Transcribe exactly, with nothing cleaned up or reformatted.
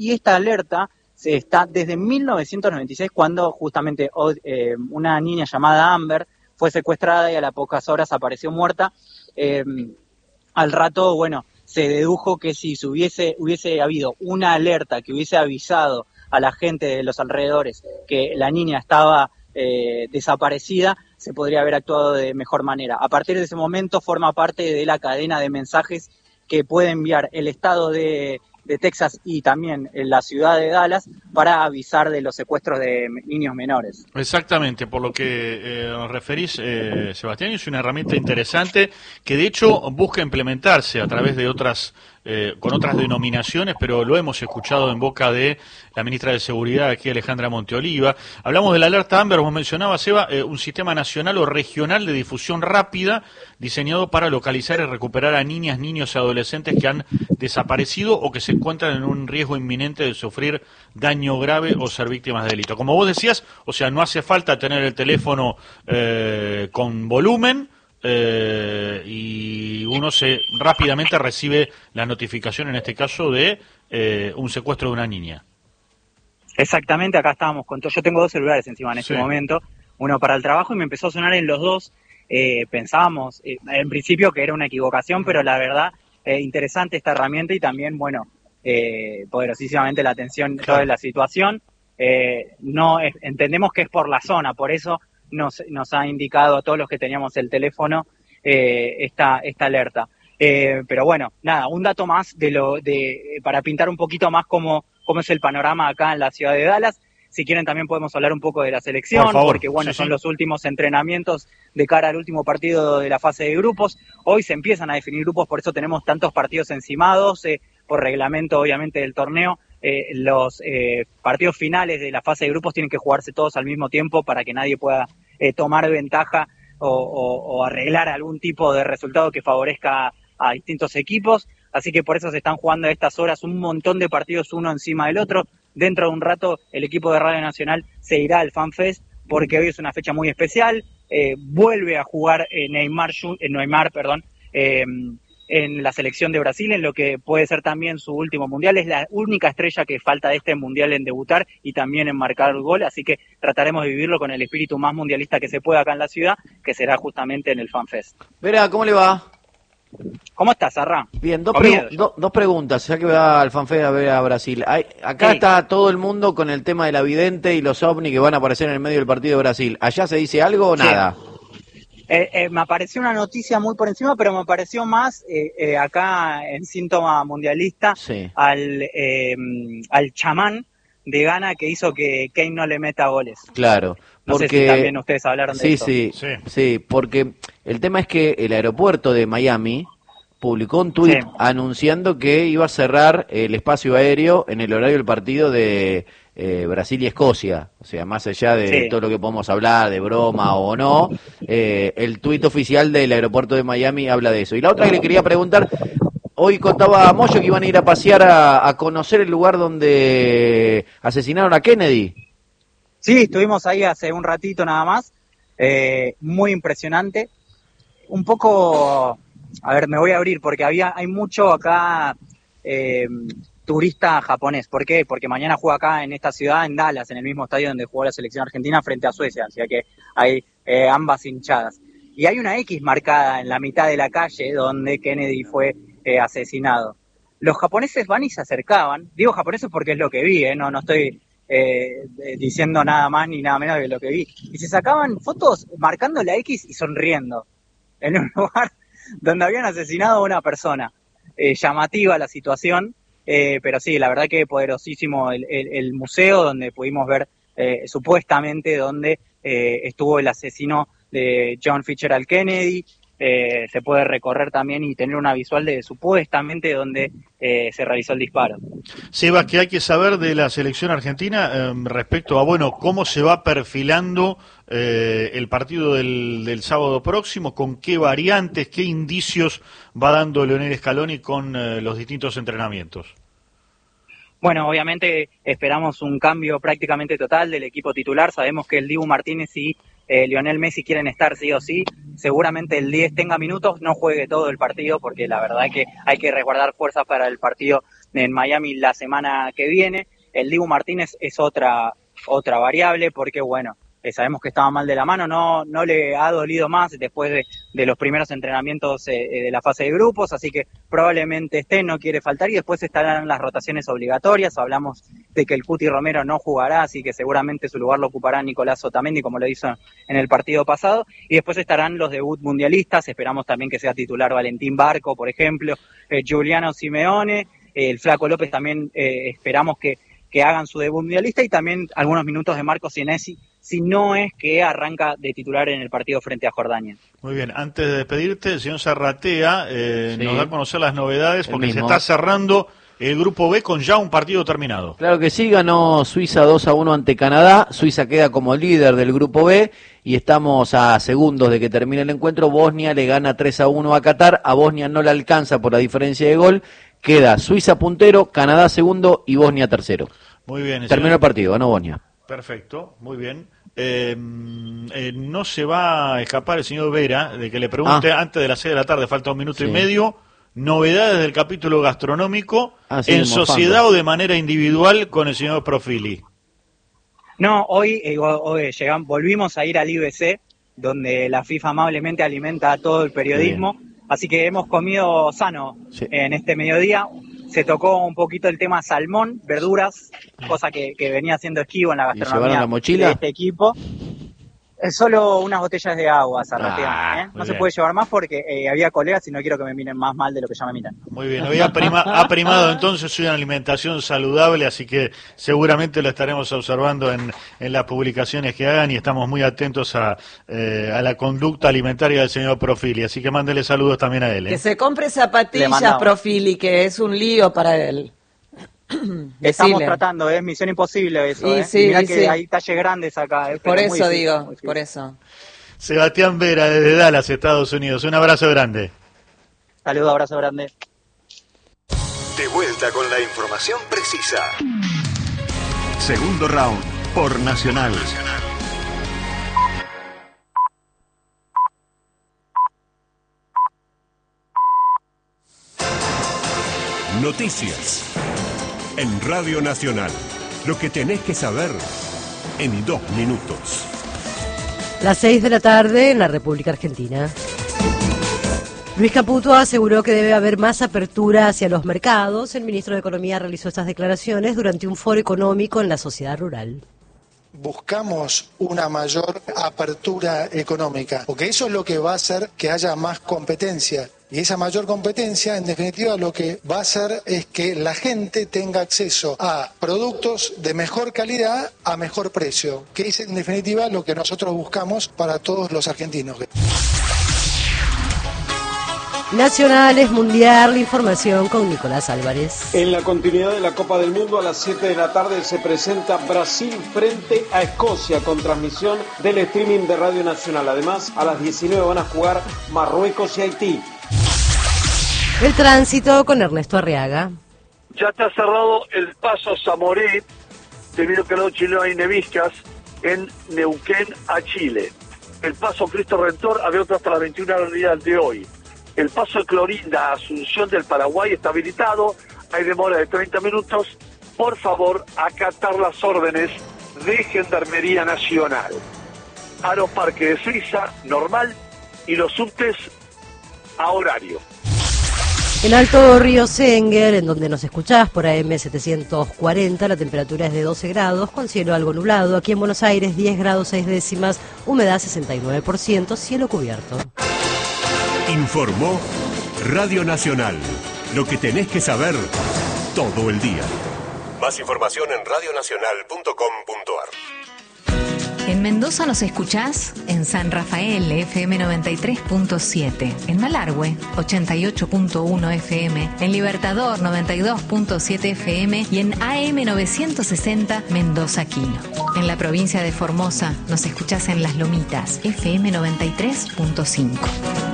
y esta alerta se está desde mil novecientos noventa y seis, cuando justamente eh, una niña llamada Amber fue secuestrada y a las pocas horas apareció muerta. Eh, al rato, bueno, se dedujo que si se hubiese, hubiese habido una alerta que hubiese avisado a la gente de los alrededores que la niña estaba eh, desaparecida, se podría haber actuado de mejor manera. A partir de ese momento forma parte de la cadena de mensajes que puede enviar el estado de, de Texas y también en la ciudad de Dallas para avisar de los secuestros de niños menores. Exactamente, por lo que eh, referís, eh, Sebastián, es una herramienta interesante que de hecho busca implementarse a través de otras, eh, con otras denominaciones, pero lo hemos escuchado en boca de la ministra de Seguridad aquí, Alejandra Monteoliva. Hablamos de la alerta Amber, vos mencionabas, Seba, eh, un sistema nacional o regional de difusión rápida diseñado para localizar y recuperar a niñas, niños y adolescentes que han desaparecido o que se encuentran en un riesgo inminente de sufrir daño grave o ser víctimas de delito. Como vos decías, o sea, no hace falta tener el teléfono eh, con volumen eh, y uno se rápidamente recibe la notificación, en este caso, de eh, un secuestro de una niña. Exactamente, acá estábamos con todo. Yo tengo dos celulares encima en este Sí. momento, uno para el trabajo y me empezó a sonar en los dos. Eh, pensábamos eh, en principio que era una equivocación, pero la verdad, eh, interesante esta herramienta y también, bueno, eh, poderosísimamente la atención Claro. toda la situación. Eh, no es, entendemos que es por la zona, por eso nos, nos ha indicado a todos los que teníamos el teléfono eh, esta, esta alerta. Eh, pero bueno, nada, un dato más de lo de para pintar un poquito más cómo, cómo es el panorama acá en la ciudad de Dallas. Si quieren también podemos hablar un poco de la selección, Por favor. porque bueno, Sí, son sí. los últimos entrenamientos de cara al último partido de la fase de grupos. Hoy se empiezan a definir grupos, por eso tenemos tantos partidos encimados, eh, por reglamento obviamente del torneo. Eh, los eh, partidos finales de la fase de grupos tienen que jugarse todos al mismo tiempo para que nadie pueda eh, tomar ventaja o, o, o arreglar algún tipo de resultado que favorezca a distintos equipos. Así que por eso se están jugando a estas horas un montón de partidos uno encima del otro. Dentro de un rato el equipo de Radio Nacional se irá al FanFest porque hoy es una fecha muy especial. Eh, vuelve a jugar eh, Neymar, eh, Neymar perdón, eh, en la selección de Brasil, en lo que puede ser también su último mundial. Es la única estrella que falta de este mundial en debutar y también en marcar el gol, así que trataremos de vivirlo con el espíritu más mundialista que se pueda acá en la ciudad, que será justamente en el FanFest. Verá, ¿cómo le va? ¿Cómo estás, Arra? Bien, dos, Con pregu- miedo, yo. do- dos preguntas, ya que va al FanFest a ver a Brasil. Hay, acá Sí. está todo el mundo con el tema de la vidente y los ovnis que van a aparecer en el medio del partido de Brasil. ¿Allá se dice algo o Sí. nada? Eh, eh, me apareció una noticia muy por encima, pero me apareció más eh, eh, acá en síntoma mundialista Sí. al, eh, al chamán de Ghana que hizo que Kane no le meta goles. Claro, No porque... sé si también ustedes hablaron de sí, eso. sí, Sí. sí, porque el tema es que el aeropuerto de Miami publicó un tuit Sí. anunciando que iba a cerrar el espacio aéreo en el horario del partido de eh, Brasil y Escocia. O sea, más allá de Sí. todo lo que podemos hablar, de broma o no, eh, el tuit oficial del aeropuerto de Miami habla de eso. Y la otra que le quería preguntar, hoy contaba a Moyo que iban a ir a pasear a, a conocer el lugar donde asesinaron a Kennedy. Sí, estuvimos ahí hace un ratito nada más, eh, muy impresionante. Un poco, a ver, me voy a abrir porque había hay mucho acá eh, turista japonés. ¿Por qué? Porque mañana juega acá en esta ciudad, en Dallas, en el mismo estadio donde jugó la selección argentina frente a Suecia, así que hay eh, ambas hinchadas. Y hay una X marcada en la mitad de la calle donde Kennedy fue eh, asesinado. Los japoneses van y se acercaban, digo japoneses porque es lo que vi, eh, no, no estoy eh, diciendo nada más ni nada menos de lo que vi, y se sacaban fotos marcando la X y sonriendo, en un lugar donde habían asesinado a una persona. Eh, llamativa la situación, eh, pero sí, la verdad que poderosísimo el, el, el museo donde pudimos ver eh, supuestamente donde eh, estuvo el asesino de John Fitzgerald Kennedy. Eh, se puede recorrer también y tener una visual de supuestamente donde eh, se realizó el disparo. Seba, ¿qué hay que saber de la selección argentina eh, respecto a, bueno, cómo se va perfilando eh, el partido del, del sábado próximo, con qué variantes, qué indicios va dando Leonel Scaloni con eh, los distintos entrenamientos? Bueno, obviamente esperamos un cambio prácticamente total del equipo titular. Sabemos que el Dibu Martínez y eh, Lionel Messi quieren estar sí o sí. Seguramente el diez tenga minutos, no juegue todo el partido porque la verdad es que hay que resguardar fuerzas para el partido en Miami la semana que viene. El Dibu Martínez es otra otra variable porque, bueno, eh, sabemos que estaba mal de la mano, no no le ha dolido más después de, de los primeros entrenamientos eh, de la fase de grupos, así que probablemente esté, no quiere faltar, y después estarán las rotaciones obligatorias. Hablamos de que el Cuti Romero no jugará, así que seguramente su lugar lo ocupará Nicolás Otamendi, como lo hizo en el partido pasado, y después estarán los debut mundialistas. Esperamos también que sea titular Valentín Barco, por ejemplo, eh, Giuliano Simeone, eh, el Flaco López también eh, esperamos que que hagan su debut mundialista, y también algunos minutos de Marco Senesi, si no es que arranca de titular en el partido frente a Jordania. Muy bien, antes de despedirte, el señor Zarratea eh, sí. nos da a conocer las novedades, el porque mismo. se está cerrando el grupo B con ya un partido terminado. Claro que sí, ganó Suiza dos a uno ante Canadá. Suiza queda como líder del grupo B y estamos a segundos de que termine el encuentro. Bosnia le gana tres a uno a Qatar. A Bosnia no le alcanza por la diferencia de gol. Queda Suiza puntero, Canadá segundo y Bosnia tercero. Muy bien. Terminó señor. el partido, ganó Bosnia. Perfecto, muy bien. Eh, eh, no se va a escapar el señor Vera de que le pregunte ah. antes de las seis de la tarde, falta un minuto sí. y medio, novedades del capítulo gastronómico ah, sí, en sociedad o de manera individual con el señor Profili. No, hoy, eh, hoy llegamos, volvimos a ir al I B C, donde la FIFA amablemente alimenta a todo el periodismo. Bien. Así que hemos comido sano sí. en este mediodía. Se tocó un poquito el tema salmón, verduras, cosa que, que venía haciendo esquivo en la gastronomía la mochila? de este equipo. Es solo unas botellas de agua, Zarratea. Ah, ¿eh? No se bien. puede llevar más porque eh, había colegas y no quiero que me miren más mal de lo que ya me miran. Muy bien, hoy ha, prima, ha primado entonces una alimentación saludable, así que seguramente lo estaremos observando en, en las publicaciones que hagan, y estamos muy atentos a, eh, a la conducta alimentaria del señor Profili, así que mándele saludos también a él. ¿eh? Que se compre zapatillas, Profili, que es un lío para él. Estamos Decile. tratando, es misión imposible eso, y ¿eh? Sí, mirá y que sí. hay talles grandes acá. ¿eh? Por eso difícil, digo, por eso. Sebastián Vera, desde Dallas, Estados Unidos. Un abrazo grande. Saludos, abrazo grande. De vuelta con la información precisa. Segundo round por Nacional. Noticias en Radio Nacional. Lo que tenés que saber en dos minutos. Las seis de la tarde en la República Argentina. Luis Caputo aseguró que debe haber más apertura hacia los mercados. El ministro de Economía realizó estas declaraciones durante un foro económico en la sociedad rural. Buscamos una mayor apertura económica, porque eso es lo que va a hacer que haya más competencia. Y esa mayor competencia, en definitiva, lo que va a hacer es que la gente tenga acceso a productos de mejor calidad a mejor precio, que es, en definitiva, lo que nosotros buscamos para todos los argentinos. Nacionales, Mundial, información con Nicolás Álvarez. En la continuidad de la Copa del Mundo, a las siete de la tarde se presenta Brasil frente a Escocia con transmisión del streaming de Radio Nacional. Además, a las diecinueve van a jugar Marruecos y Haití. El tránsito con Ernesto Arriaga. Ya está cerrado el paso Zamoret, debido a que los chilenos hay neviscas en Neuquén a Chile. El paso Cristo Redentor abierto hasta las veintiuna del día de hoy. El paso de Clorinda a Asunción del Paraguay está habilitado, hay demora de treinta minutos. Por favor, acatar las órdenes de Gendarmería Nacional. Aeroparque de Suiza, normal, y los subtes a horario. En Alto Río Senger, en donde nos escuchás por A M setecientos cuarenta, la temperatura es de doce grados, con cielo algo nublado. Aquí en Buenos Aires, diez grados seis décimas, humedad sesenta y nueve por ciento, cielo cubierto. Informó Radio Nacional. Lo que tenés que saber todo el día. Más información en radio nacional punto com punto a r. En Mendoza nos escuchás en San Rafael, F M noventa y tres punto siete, en Malargüe, ochenta y ocho punto uno F M, en Libertador, noventa y dos punto siete F M y en A M novecientos sesenta Mendoza Quino. En la provincia de Formosa nos escuchás en Las Lomitas, F M noventa y tres punto cinco.